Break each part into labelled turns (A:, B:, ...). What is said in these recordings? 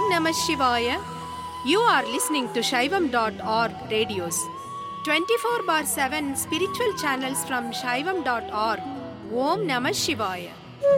A: Namah Shivaya. You are listening to Shaivam.org radios. 24/7 spiritual channels from Shaivam.org. Om Namah Shivaya.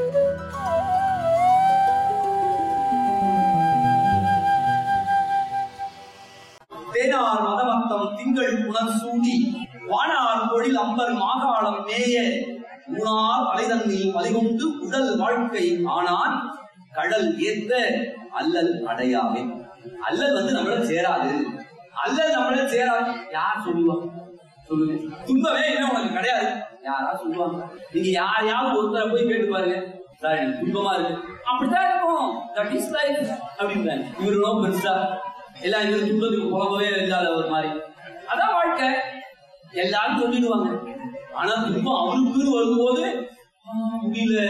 B: தேனார் மதமத்தம் திங்கள் புனர் சூடி வானார் பொழில் amber Mahakalam மேய ஊனார் அலைதன்னில் பலிகொண்டு உடல் வாழ்க்கை ஆனான் கடல் ஏத்த அல்லல் அடையாவே. அல்லல் நம்மள சேராது, அல்லல் நம்மள சேராது. யார் சொல்லுவாங்க? சொல்லுங்க. துன்பமே என்ன உனக்கு கிடையாது யாரா சொல்லுவாங்க? நீங்க யாரையாவது ஒருத்தர போய் கேட்டு பாருங்க, சார் எனக்கு துன்பமா இருக்கு, அப்படித்தான் இருக்கும், தட் இஸ் லைஃப் அப்படின்றாங்க. இவரும் பெருசா எல்லாம் இவரு துன்பத்துக்கு போகவே இல்லாத ஒரு மாதிரி, அதான் வாழ்க்கை எல்லாரும் சொல்லிடுவாங்க. ஆனா துன்பம் அவருக்குன்னு வரும்போது முடியல,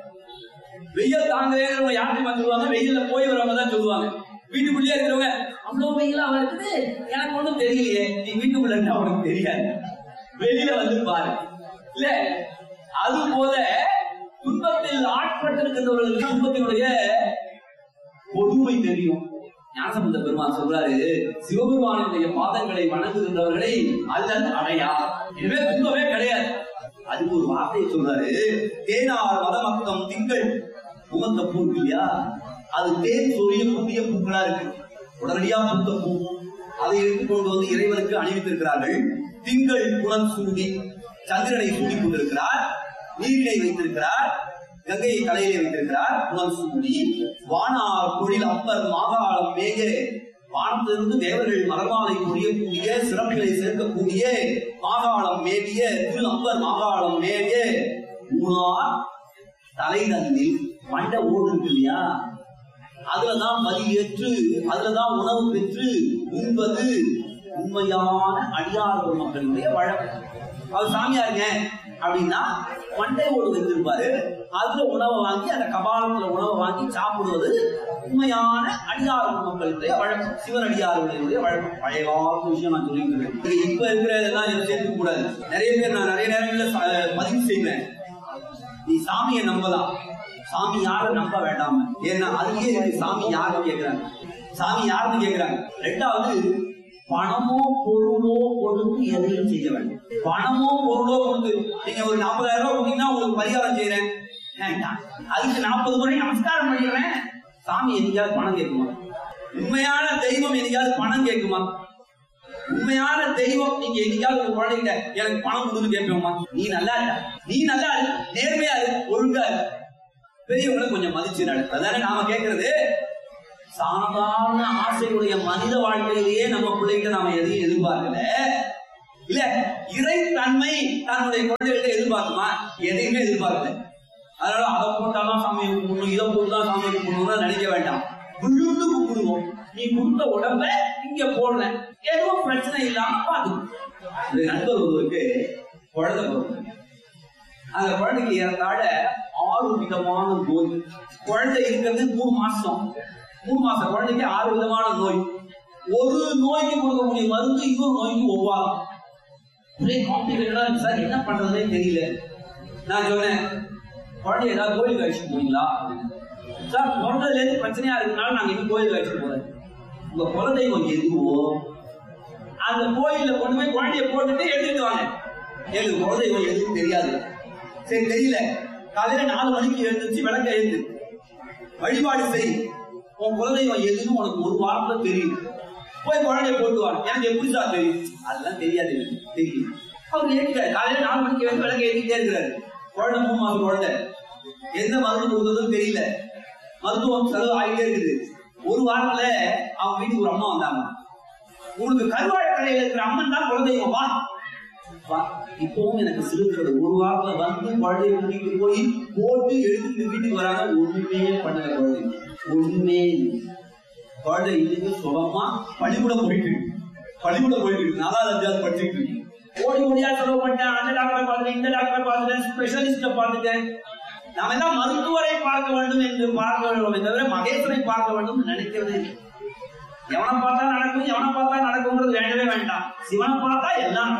B: வெயில் தாங்க யாருமே சொல்லுவாங்க, வெயில போய் வரவங்க தான் சொல்லுவாங்க. வீட்டுக்குள்ளேயே இருக்கிறவங்க அவ்வளவு வெயிலா இருக்குது, எனக்கு ஒண்ணும் தெரியலையே. நீ வீட்டுக்குள்ள அவனுக்கு தெரியாது, வெளியில வந்து பாரு. இல்ல அது போல துன்பத்தில் ஆட்பட்டிருக்கின்றவர்களுக்கு துன்பத்தினுடைய பொதுமை தெரியும். ஞானசம்பந்த பெருமான் சொல்றாரு, சிவபெருமானுடைய பாதங்களை வணங்குகின்றவர்களை அல்லல் அடையா. எனவே துன்பமே கிடையாது. அதுக்கு ஒரு வார்த்தையை சொல்றாரு, தேனார் மதமத்தம் திங்கள் முகத்த பூ இருக்கு இல்லையா, அது தேன் சொரிய புதிய பூக்களா இருக்கு, உடனடியா பூத்த பூ. அதை எடுத்துக்கொண்டு வந்து இறைவனுக்கு அணிவித்திருக்கிறார்கள். திங்கள் புனல் சூடி சந்திரனை சூடி கொண்டிருக்கிறார், நீரினை வைத்திருக்கிறார், கங்கையை தலையிலே வைத்திருக்கிறார். புனல் சூடி வானார் பொழில் அப்பர் மாகாளம் மேக, வானத்திலிருந்து தேவர்கள் மரமாலை புரியக்கூடிய சிறப்புகளை சேர்க்கக்கூடிய மாகாளம் மேவிய திரு அப்பர் மாகாளம் மேவிய ஊனார் தலை தன்னில் மண்ட ஓடு இருக்கு இல்லையா, அதுலதான் பலி ஏற்று அதுலதான் உணவு பெற்று உண்பது உண்மையான அடியார்கள் மக்களுடைய வழக்கம். அவர் சாமியாருங்க அப்படின்னா மண்டை ஓடு வைத்திருப்பாரு, அதுல உணவை வாங்கி அந்த கபாலத்துல உணவை வாங்கி சாப்பிடுவது உண்மையான அடியார்கள் மக்களுடைய வழக்கம், சிவனடியார்களுடைய வழக்கம். பழைய காலத்து விஷயம் நான் சொல்லிட்டு இப்ப இருக்கிறதெல்லாம் சேர்த்துக்க கூடாது. நிறைய பேர் நான் நிறைய நேரங்களில் பதிவு செய்வேன், நீ சாமியை நம்பலாம், சாமி யாரும் நம்ப வேண்டாம். ஏன்னா அதுலயே இருக்கு சாமி யாருன்னு கேட்கிறாங்க, சாமி யாருன்னு கேட்கிறாங்க. ரெண்டாவது, பணமோ பொருளோ கொடுத்து எதையும் செய்ய வேண்டும். பணமோ பொருளோ கொடுத்து நீங்க ஒரு 40,000 ரூபாய் கொடுத்தீங்கன்னா உங்களுக்கு பரிகாரம் செய்யறேன், அதுக்கு 40 முறை நமஸ்காரம் பண்ணிடுறேன். சாமி என்னைக்காவது பணம் கேட்குமா? உண்மையான தெய்வம் என்னைக்காவது பணம் கேட்குமா? உண்மையான தெய்வம் நீங்க என்னைக்காவது ஒரு குழந்தைகிட்ட எனக்கு பணம் கொடுத்து கேட்போமா? நீ நல்லா இருக்க, நீ நல்லா இரு, நேர்மையா இரு, ஒழுங்கா இரு, பெரியவங்களை கொஞ்சம் மதிச்சு நட. அதானே நாம கேட்கறது. சாதாரண ஆசையுடைய மனித வாழ்க்கையிலேயே நம்ம பிள்ளைகிட்ட நாம எதையும் எதிர்பார்க்கல. இல்ல இறை தன்மை தன்னுடைய குழந்தைகிட்ட எதிர்பார்க்குமா? எதையுமே எதிர்பார்க்கல. அதனால அதை போட்டாதான் சாமியை கும்பிடணும், இதை போட்டுதான் சாமியை கும்பிடணும்னு நினைக்க வேண்டாம். விழுந்து கும்பிடுவோம். நீ கொடுத்த உடம்ப இங்க போடல, எதுவும் பிரச்சனை இல்லாம பாத்துக்கணும். நண்பர் ஒருவருக்கு குழந்தை பிறகு அந்த குழந்தைக்கு ஏறத்தாழ 6 விதமான நோய். குழந்தை இருக்கிறது 3 மாசம், 3 மாசம் குழந்தைக்கு 6 விதமான நோய். ஒரு நோய்க்கு கொடுக்கக்கூடிய மருந்து இன்னொரு நோய்க்கு ஒவ்வாதான். ஒரே காம்ப்ளிகேட்டடா இருக்கு சார், என்ன பண்றதுன்னே தெரியல. நான் சொன்னேன், குழந்தை ஏதாவது கோயிலுக்கு அழைச்சிட்டு போறீங்களா? சார் பிறந்ததுல இருந்து பிரச்சனையா இருக்கனால நாங்க இன்னும் கோயிலுக்கு அழைச்சிட்டு போறேன். உங்க குலதெய்வம் எதுவோ அந்த கோயில கொண்டு போய் குழந்தைய போட்டுட்டு எடுத்துட்டு வாங்க. எங்களுக்கு குலதெய்வம் எதுவும் தெரியாது. சரி தெரியல, காலையில 4 மணிக்கு எழுந்துச்சு விளக்க எழுந்து வழிபாடு செய். உன் குலதெய்வம் எதுன்னு உனக்கு ஒரு வாரத்துல தெரியும், போய் குழந்தைய போட்டுவாங்க. எனக்கு எப்படி சார் தெரியும்? அதெல்லாம் தெரியாது, தெரியும். அவர் ஏற்கிறாரு, காலையில 4 மணிக்கு எழுந்து விளக்க எழுதிட்டே இருக்கிறாரு. குழந்தை 3 மாசம் குழந்தை, எந்த மருந்து கொடுத்ததும் தெரியல, மருத்துவம் செலவு ஆகிட்டே இருக்குது. ஒரு வாரத்துல அவங்க வீட்டுக்கு ஒரு அம்மா வந்தாங்க. உங்களுக்கு கருவாழக்கரையில இருக்கிற அம்மன் தான் குலதெய்வம், வா. இப்பவும் எனக்கு சிறுக்கிறது. ஒரு வாரத்துல வந்து குழந்தைய கூட்டிட்டு போய் போட்டு எடுத்துட்டு வீட்டுக்கு வராங்க. ஒண்ணுமே பண்ணல குழந்தை, ஒண்ணுமே. குழந்தை இன்னைக்கு சுகமா பள்ளிக்கூடம் போயிட்டு இருக்கு, 4வது 5வது படிச்சுட்டு இருக்கு. ஓடி ஓடியா செலவு பண்ணிட்டேன், அந்த டாக்டரை பார்த்துட்டேன், இந்த டாக்டரை பார்த்துட்டேன், ஸ்பெஷலிஸ்ட பார்த்துட்டேன். நாம எல்லாம் மருத்துவரை பார்க்க வேண்டும் என்று பார்க்க வேண்டும், தவிர மகேஸ்வரை பார்க்க வேண்டும் நினைக்கிறது. எவனை பார்த்தா நடக்கும், எவனை பார்த்தா நடக்கும்ன்றது வேண்டவே வேண்டாம். சிவனை பார்த்தா எல்லாம்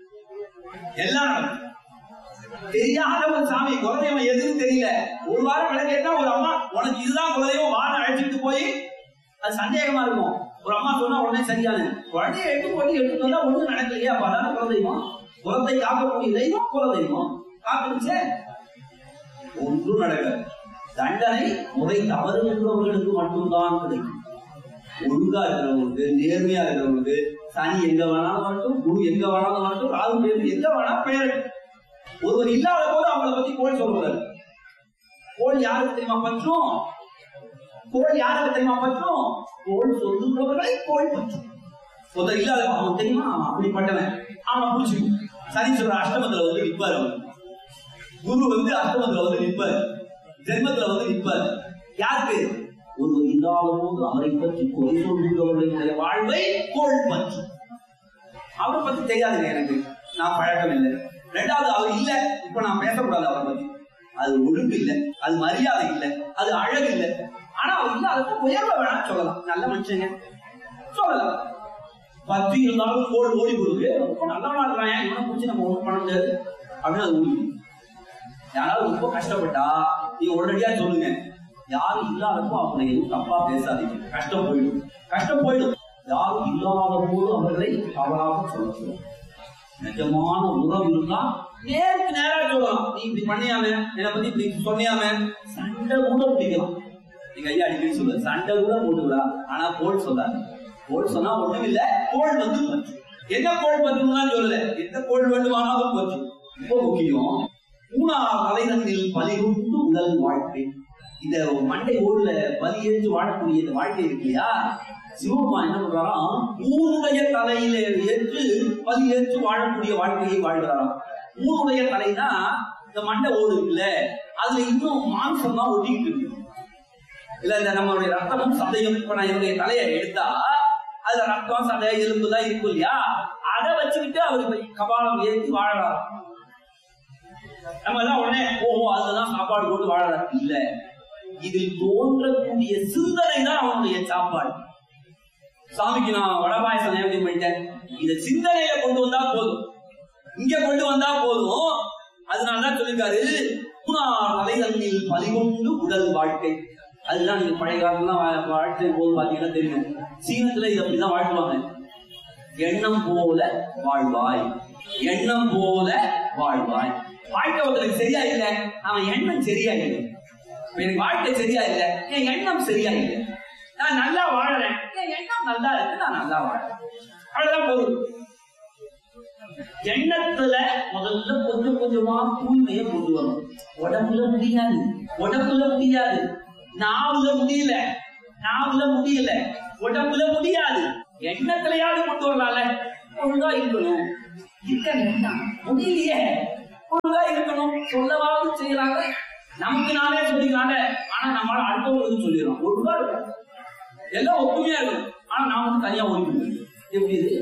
B: தெரியாத ஒரு சாமி. குலதெய்வம் எதுன்னு தெரியல. ஒரு வாரம் விளக்கேட்டா ஒரு அம்மா உனக்கு இதுதான் குலதெய்வம் வான்னு அழைச்சிட்டு போய் அது சந்தேகமா இருக்கும். ஒரு அம்மா சொன்னா உடனே சரியான குழந்தைய எடுத்து வந்தா ஒண்ணு நடக்கலையே, அப்ப அதான குலதெய்வம். குலத்தை காக்கக்கூடிய தெய்வம் குலதெய்வம். காத்துச்சே ஒன்றும் நடக்காது. தண்டனை முறை தவறு என்றவர்களுக்கு மட்டும்தான் கிடைக்கும். ஒழுங்கா இருக்கிறவங்களுக்கு, நேர்மையா இருக்கிறவங்களுக்கு சனி எங்க வேணாலும் வரட்டும், குரு எங்க வேணாலும் வரட்டும், ராகு பேரு எங்க வேணா பெயர். ஒருவர் இல்லாத போது அவங்களை பத்தி கோள் சொல்றாரு. கோள் யாருக்கு தெரியுமா பற்றும்? கோள் யாருக்கு தெரியுமா பற்றும்? கோள் சொல்லுகிறவர்களை கோள் பற்றும். ஒருத்தர் இல்லாத அவன் தெரியுமா அப்படிப்பட்டவன் அவன் புடிச்சுக்கும். சனி சொல்ற அஷ்டமத்துல வந்து நிற்பாரு. அவன் குரு அஷ்டமத்துல வந்து நிற்பாரு, ஜென்மத்துல வந்து நிற்பாரு. யாருக்கு? ஒருவர் இல்லாத போது அவரை பற்றி குறை சொல்லுகிறவர்களுடைய வாழ்வை கோள் பற்றும். அவரை பத்தி தெரியாதுங்க எனக்கு, நான் பழக்கம் இல்லை. ரெண்டாவது அவர் இல்ல, இப்ப நான் பேசக்கூடாது அவரை பத்தி. அது ஒழுங்கு இல்லை, அது மரியாதை இல்லை, அது அழகு இல்லை. ஆனா அவர் இல்லாத உயர்வை வேணா சொல்லலாம். நல்ல மனுஷங்க சொல்லலாம். பத்தி இருந்தாலும் கோள் ஓடி கொடுக்கு ரொம்ப நல்லவனா இருக்கான், இவனை பிடிச்சி நம்ம ஒண்ணும் பண்ண முடியாது அப்படின்னு அது ஓடி. யாராவது ரொம்ப கஷ்டப்பட்டா நீங்க உடனடியா சொல்லுங்க, யாரும் இல்லாதப்போ அவங்களை எதுவும் தப்பா பேசாதீங்க. கஷ்டம் போயிடும். யாரும் இல்லாத போது அவர்களை தவறாக சொல்ல. நிஜமான உறவு இருந்தா நேருக்கு நேரா சொல்லலாம். நீ இப்படி பண்ணியாம, என்னை பத்தி இப்படி சொன்னியாம, சண்டை கூட பிடிக்கலாம். நீங்க ஐயா அடிக்கடி சொல்லுங்க, சண்டை கூட போட்டுங்களா, ஆனா கோள் சொல்லாது. கோள் சொன்னா ஒண்ணும் இல்ல, கோள் வந்து பற்று. என்ன கோள் பற்றுனா சொல்லல, எந்த கோள் வேண்டுமானாலும் பற்று. ரொம்ப முக்கியம், மூணாவது தலைநன்னில் பலிகொண்டு உடல் வாழ்க்கை. இந்த மண்டை ஓடுல பலி ஏற்று வாழக்கூடிய இந்த வாழ்க்கை இருக்கு இல்லையா, சிவபெருமான் என்ன பண்றாராம், மூணுடைய தலையில ஏற்று பலி ஏற்று வாழக்கூடிய வாழ்க்கையை வாழ்கிறாராம். மூணுடைய தலைனா இந்த மண்டை ஓடு இருக்குல்ல, அதுல இன்னும் மாம்சம் தான் ஒட்டிக்கிட்டு இருக்கு. இல்ல இந்த நம்மளுடைய ரத்தமும் சதையும், இப்ப நான் என்னுடைய தலையை எடுத்தா அதுல ரத்தம் சதை எலும்பு தான் இருக்கும் இல்லையா, அதை வச்சுக்கிட்டு அவரு கபாலம் ஏற்றி வாழறாராம். நம்ம எல்லாம் உடனே ஓஹோ அதுதான் சாப்பாடு போட்டு வாழறாரு. இல்ல, இதில் தோன்றக்கூடிய சிந்தனை தான் அவனுடைய சாப்பாடு. சாமிக்கு நான் வடபாயசம் நைவேத்தியம் பண்ணிட்டேன், இத சிந்தனையில கொண்டு வந்தா போதும், இங்க கொண்டு வந்தா போதும். அதனாலதான் சொல்லிருக்காரு, தலைதன்னில் பலிகொண்டு உடல் வாழ்க்கை. அதுதான் நீங்க பழைய காலத்துல வாழ்க்கை போது பாத்தீங்கன்னா தெரியும், சீனத்துல இது அப்படிதான் வாழ்த்துவாங்க. எண்ணம் போல வாழ்வாய், எண்ணம் போல வாழ்வாய். வாழ்க்கை ஒருத்தருக்கு சரியா இல்ல, அவன் எண்ணம் சரியா இல்லை. எனக்கு வாழ்க்கை சரியா இல்லை, என் எண்ணம் சரியா இல்லை. நான் நல்லா வாழறேன், என் எண்ணம் நல்லா இருக்கு, நான் நல்லா வாழறேன். அவ்வளவுதான் பொருள். எண்ணத்துல முதல்ல கொஞ்சம் கொஞ்சமா தூய்மையை கொண்டு வரும். உடம்புல முடியாது, நாவுல முடியல, உடம்புல முடியாது. எண்ணத்திலையாவது கொண்டு வரலாம்ல. ஒழுங்கா இருக்கணும், முடியலையே, ஒழுங்கா இருக்கணும், சொல்லவாவது செய்யறாங்க. நமக்கு நானே சொல்லிக்கிறாங்க, ஆனா நம்மளால அடுத்தவங்களுக்கு சொல்லிடுறோம். ஒழுங்கா இருக்கும், எல்லாம் ஒற்றுமையா இருக்கணும், ஆனா நான் வந்து தனியா ஓடிக்கணும். எப்படி இது?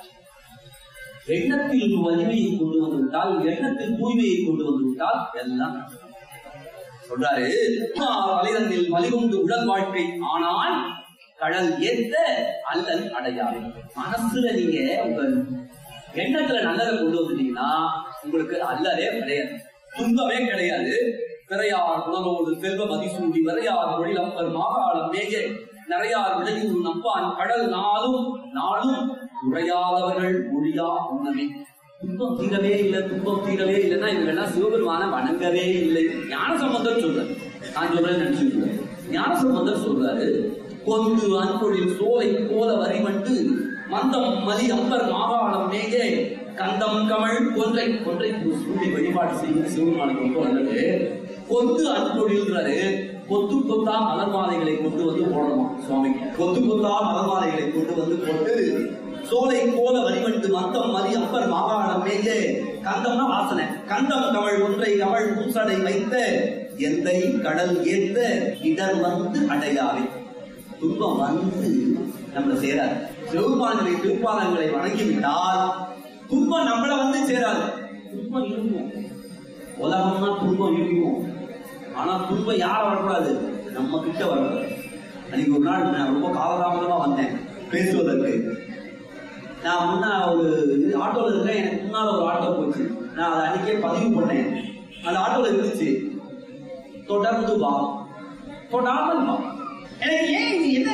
B: எண்ணத்தில் வலிமையை கொண்டு வந்து விட்டால், எண்ணத்தில் தூய்மையை கொண்டு வந்து விட்டால் எல்லாம் சொல்றாரு. தலைதன்னில் மலிகொண்டு உடல் வாழ்க்கை, ஆனால் கடல் ஏத்த அல்லல் அடையாது. மனசுல நீங்க உங்க எண்ணத்துல நல்லதை கொண்டு வந்துட்டீங்கன்னா உங்களுக்கு அல்லலே கிடையாது, துன்பமே கிடையாது. பிறையார் உணவோடு செல்வ மதிசூடி வரையார் ஒளிலம்பர் மாகாளம் மேக நிறையார் விளையும் நம்பான் கடல் நாளும் உரையாதவர்கள் மொழியா உணவே. துன்பம் தீரவே இல்லைன்னா இவங்க சிவபெருமான வணங்கவே இல்லை. ஞானசம்பந்தர் சொல்றாரு, நான் சொல்றேன் நினைச்சுட்டு ஞானசம்பந்தர் சொல்றாரு, கொந்து அன்பொழில் சோலை போல வரிமண்டு மந்தம் மலி அம்பர் மாகாளம் மேக கந்தம் கமல் கொன்றை சூடி வழிபாடு செய்ய சிவபெருமானுக்கு ரொம்ப நல்லது. கொத்து அன்பொழில்றாரு, கொத்தா மலர் மாலைகளை கொண்டு வந்து போடணுமா சுவாமிக்கு. கொத்தா மலர் மாலைகளை கொண்டு வந்து போட்டு சோலை போல வரிமண்டு மந்தம் மலி அப்பர் மாகாணம் மேலே கந்தம்னா வாசனை, கந்தம் கமழ் ஒன்றை கமழ் பூசடை வைத்த எந்தை கடல் ஏத்த இடர் வந்து அடையாவே. துன்பம் வந்து நம்மளை சேராது. சிவபெருமானுடைய திருப்பாதங்களை வணங்கிவிட்டால் துன்பம் நம்மளை வந்து சேராது. துன்பம் இருக்கும், உலகம்னா துன்பம் இருக்கும், ஆனா துன்பம் யார வரக்கூடாது, நம்ம கிட்ட வரக்கூடாது. அன்னைக்கு ஒரு நாள் நான் ரொம்ப காலதாமதமா வந்தேன் பேசுவதற்கு. நான் முன்னா ஒரு ஆட்டோல இருக்கேன், எனக்கு முன்னால ஒரு ஆட்டோ போச்சு. நான் அதை அன்னைக்கே பதிவு பண்ணேன். அந்த ஆட்டோல இருந்துச்சு, தொடர்ந்து வா, தொடாமல் வா. எனக்கு ஏன் இது என்ன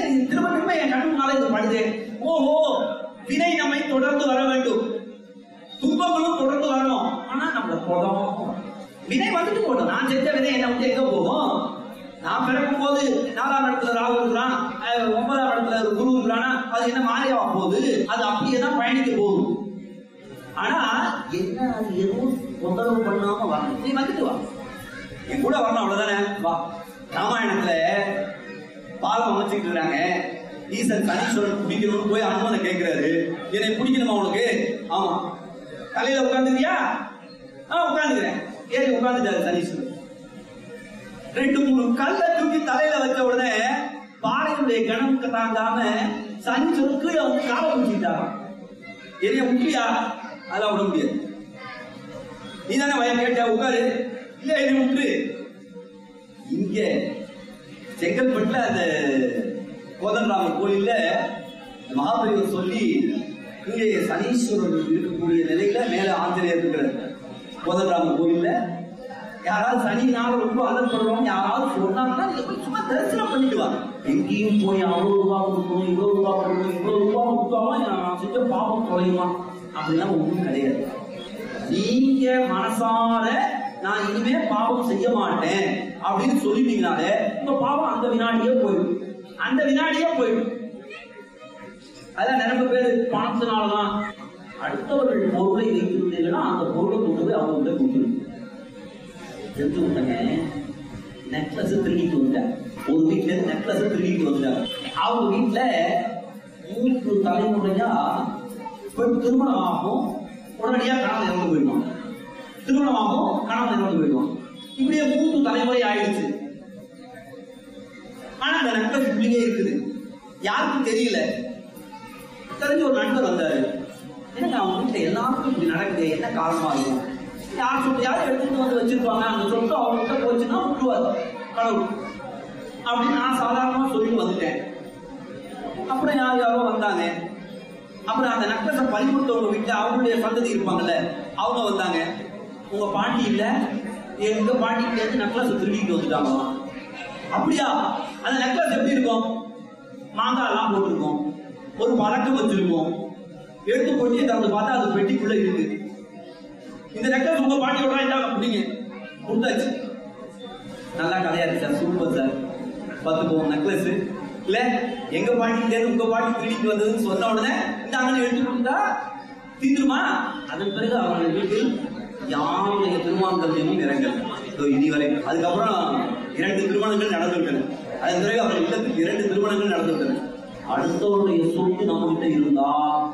B: திரும்ப திரும்ப என் கண்ணு முன்னால இது படுது. ஓஹோ, வினை நம்மை தொடர்ந்து வர வேண்டும், துன்பங்களும் தொடர்ந்து வரணும். ஆனா நம்மள போதும் வினை வந்துட்டு போடும். நான் செஞ்ச வினை என்ன வந்து எங்க போகும்? நான் பிறக்கும் போது 4ஆம் இடத்துல ராகு இருக்கிறான், 9ஆம் இடத்துல குரு இருக்கிறானா, அது என்ன மாறியா போகுது? அது அப்படியேதான் பயணிக்க போகுது. ஆனா என்ன, அது எதுவும் தொந்தரவு பண்ணாம வரணும். நீ வந்துட்டு வா, என் கூட வரணும், அவ்வளவுதானே. வா. ராமாயணத்துல பாலம் அமைச்சுட்டு இருக்காங்க. ஈசன் சனீஸ்வரன் பிடிக்கணும்னு போய் அனுமனை கேட்கிறாரு. என்னை பிடிக்கணுமா உனக்கு? ஆமா. தலையில உட்காந்துக்கியா? உட்காந்துக்கிறேன். ஏறி உட்காந்துட்டாரு சனீஸ்வரன். 2-3 கல்ல தூக்கி தலையில வச்ச உடனே பாறையுடைய கணக்கு தாங்காம சனீஸ்வரன் கீழே வந்து காலை பிடிச்சிட்டாங்க. என்னைய முக்கியா? அதெல்லாம் விட முடியாது. நீ தானே வயம் கேட்ட, உட்காரு. இல்ல என்னை விட்டு. இங்க செங்கல்பட்டுல அந்த கோதண்டராமர் கோயில்ல மகாபலிவர் சொல்லி கீழே சனீஸ்வரன் இருக்கக்கூடிய நிலையில மேல ஆஞ்சநேயர் இருக்கிறார். கோதண்டராமர் கோயில்ல யாராவது சனினால ரொம்ப அலர்படுறோம் யாராவது சொன்னாங்கன்னா சும்மா தரிசனம் பண்ணிடுவாங்க. எங்கேயும் போய் அவ்வளவு ரூபாய் கொடுக்கணும், இவ்வளவு ரூபாய் கொடுக்கணும், இவ்வளவு ரூபாய் கொடுத்தாலும் நான் செஞ்ச பாவம் குறையுமா? அப்படிலாம் ஒன்றும் கிடையாது. நீங்க மனசார நான் இனிமே பாவம் செய்ய மாட்டேன் அப்படின்னு சொல்லிட்டீங்கனாலே உங்க பாவம் அந்த வினாடியே போயிடும். அந்த வினாடியே போயிடும். அதான் நிறைய பேர் பணத்தினாலதான் அடுத்தவர்கள் பொருளை வைத்திருந்தீங்கன்னா அந்த பொருளை கொண்டு போய் அவங்க கொடுத்துருங்க. தெரிஞ்சு விட்டாங்க. நெக்லஸ் திருடிட்டு வந்துட்டாங்க. ஒரு வீட்டுல இருந்து நெக்லஸ் திருடிட்டு வந்துட்டாங்க. அவங்க வீட்டுல 3 தலைமுறையா திருமணம் ஆகும், உடனடியா கணவன் இறந்து போயிடுவாங்க. திருமணமாகும், கணவன் இறந்து போயிடுவாங்க. இப்படியே 3 தலைமுறை ஆயிடுச்சு. ஆனா அந்த நெக்லஸ் இப்படியே இருக்குது, யாருக்கும் தெரியல. தெரிஞ்ச ஒரு நண்பர் வந்தாரு. எனக்கு அவங்க வீட்டுல எல்லாருக்கும் இப்படி நடக்குது, என்ன காரணமா இருக்கும்? யார் சொத்து யாரும் எடுத்துட்டு வந்து வச்சிருப்பாங்க, அந்த சொத்து அவங்ககிட்ட போச்சுன்னா விட்டுருவாரு கடவுள் அப்படின்னு நான் சாதாரணமா சொல்லிட்டு வந்துட்டேன். அப்புறம் யாரோ வந்தாங்க. அப்புறம் அந்த நெக்லஸை பறிமுட்டவங்க வீட்டுல அவங்களுடைய சந்ததி இருப்பாங்கல்ல, அவங்க வந்தாங்க. உங்க பாட்டி இல்ல, எங்க பாட்டில இருந்து நெக்லஸ் திருடிட்டு வந்துட்டாங்களா? அப்படியா? அந்த நெக்லஸ் எப்படி இருக்கும்? மாங்காய் எல்லாம் போட்டிருக்கோம், ஒரு பழக்கம் வச்சிருக்கோம். எடுத்து போட்டு திறந்து பார்த்தா அது பெட்டிக்குள்ள இருக்கு. இந்த நெக்லஸ் உங்க பாட்டியோட இல்லாம பிடிங்க கொடுத்தாச்சு. நல்லா கதையா இருக்கு சார், சூப்பர் சார். 10 பவுன் நெக்லஸ் இல்ல, எங்க பாட்டில இருந்து உங்க பாட்டி திருடிட்டு வந்ததுன்னு சொன்ன உடனே இந்த அங்கே எடுத்து கொடுத்தா தீந்துருமா? அதன் பிறகு அவர்கள் வீட்டில் யாருடைய திருமணத்தையும் இறங்கல் இனி வரை. அதுக்கப்புறம் 2 திருமணங்கள் நடந்துவிட்டன. அதன் பிறகு அவர்கள் இல்லத்துக்கு 2 திருமணங்கள் நடந்துவிட்டன. அடுத்தவருடைய சொத்து நம்ம கிட்ட இருந்தா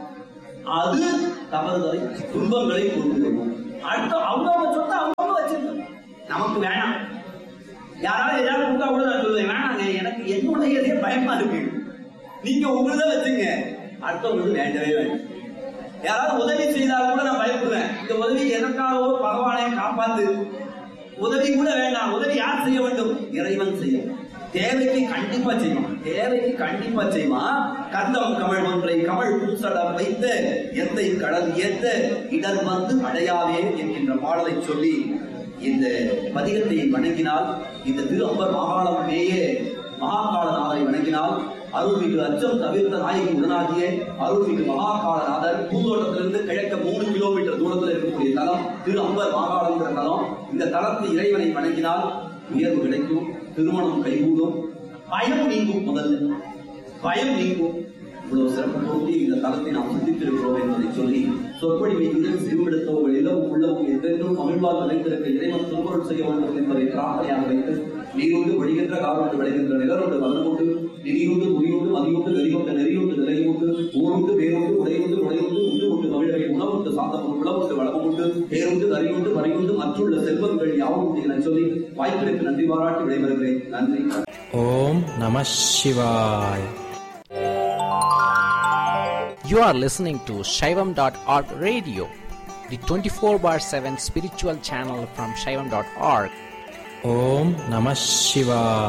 B: அது தவறுதலை துன்பங்களை கொடுத்து அடுத்த அவங்க சொத்தை அவங்க வச்சிருக்கோம். நமக்கு வேணாம். யாராவது ஏதாவது கொடுத்தா கூட நான் சொல்லுவேன், வேணாங்க, எனக்கு என்னுடையதே பயமா இருக்கு, நீங்க உங்களதான் வச்சுங்க, அடுத்தவங்களுக்கு வேண்டவே வேண்டாம். யாராவது உதவி செய்தாலும் கூட நான் பயப்படுவேன். இந்த உதவி எதற்காகவோ பகவானே காப்பாத்து, உதவி கூட வேண்டாம். உதவி யார் செய்ய வேண்டும்? இறைவன் செய்யும். தேவைக்கு கண்டிப்பா செய்வான், தேவைக்கு கண்டிப்பா செய்வான். கந்தம் கமல் ஒன்றை கமல் பூசடம் வைத்து எந்தை கடல் ஏத்த இடர் வந்து அடையாவே என்கின்ற பாடலை சொல்லி இந்த பதிகத்தை வணங்கினால், இந்த திரு அம்பர் மாகாளம் மேயே மகாகாலநாதரை வணங்கினால், அருள்மிகு அச்சம் தவிர்த்த நாயகி உடனாகிய அருள்மிகு மகாகாலநாதர் பூந்தோட்டத்திலிருந்து கிழக்க 3 கிலோமீட்டர் தூரத்தில் இருக்கக்கூடிய தலம் திரு அம்பர் மாகாளம் தலம். இந்த தலத்தை இறைவனை வணங்கினால் உயர்வு கிடைக்கும், திருமணம் கைகூடும், பயம் நீங்கும். முதல்ல பயம் நீங்கும். இவ்வளவு சிறப்பு போட்டி இந்த தளத்தை நாம் சிந்தித்திருக்கிறோம் என்பதை சொல்லி சொற்பொழிவை சிறுவெடுத்தவர்கள் எல்லவும் உள்ளவும் என்றென்றும் தமிழ்வால் நிலைத்திருக்க இறைவன் திருமணம் செய்ய வேண்டும் என்பதை பிரார்த்தனையாக வைத்து, நீரோடு வழிகின்ற காலோடு விளைகின்ற நிலரோடு வளர்ந்து நிதியோடு முறியோடு மதியோடு நெறியோடு நெறியோடு நிலையோடு ஊரோடு வேரோடு உடையோடு உடையோடு உண்டு உண்டு தமிழரை உணவுண்டு சாந்தமும் உளவுண்டு வளமுண்டு பேருண்டு நரியோண்டு மறையோண்டு மற்றுள்ள செல்வங்கள் யாவும் என சொல்லி வாய்ப்பிற்கு நன்றி பாராட்டி விடைபெறுகிறேன். நன்றி.
C: ஓம் நம சிவாய். You are listening to Shaivam.org radio, the 24/7 spiritual channel from Shaivam.org. Om Namah Shivaya.